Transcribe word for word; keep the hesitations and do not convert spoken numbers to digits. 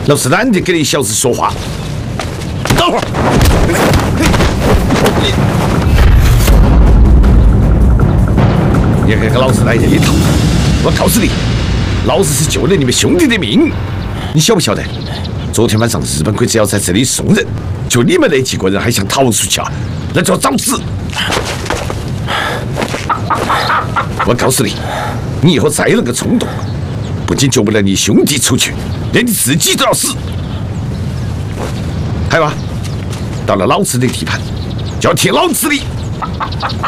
老子懒得跟你小子说话。等会儿，你你还跟老子来这一套？我告诉你，老子是救了你们兄弟的命。你晓不晓得？昨天晚上日本鬼子要在这里送人，就你们那几个人还想逃出去啊？那叫找死！我告诉你，你以后再那个冲动，不仅救不了你兄弟出去，连你自己都要死。还有啊，到了老子的地盘，就要听老子的。